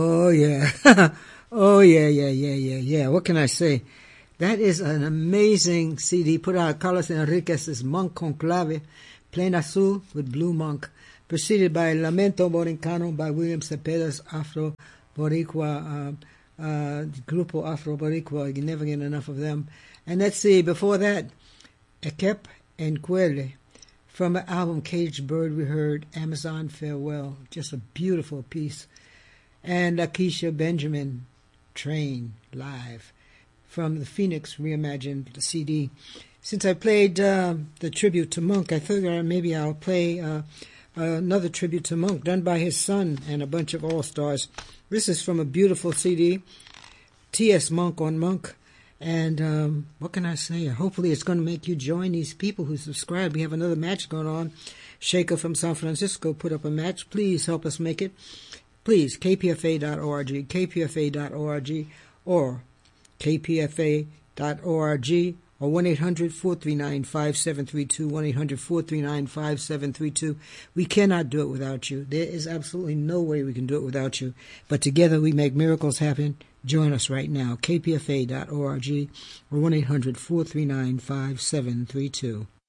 Oh yeah. Oh yeah. What can I say? That is an amazing CD put out Carlos Enriquez's Monk Conclave, Plain Azul with Blue Monk, preceded by Lamento Borincano by William Cepeda's Afro Boricua, Grupo Afro Boricua. You never get enough of them. And let's see, before that, Ekep and Quelle. From the album Caged Bird, we heard Amazon Farewell. Just a beautiful piece. And Lakeisha Benjamin, Train, live. From the Phoenix Reimagined CD. Since I played the tribute to Monk, I thought maybe I'll play another tribute to Monk done by his son and a bunch of all-stars. This is from a beautiful CD, T.S. Monk on Monk. And what can I say? Hopefully it's going to make you join these people who subscribe. We have another match going on. Shaker from San Francisco put up a match. Please help us make it. Please, kpfa.org, kpfa.org, or kpfa.org, or 1-800-439-5732, 1-800-439-5732. We cannot do it without you. There is absolutely no way we can do it without you. But together we make miracles happen. Join us right now, kpfa.org, or 1-800-439-5732.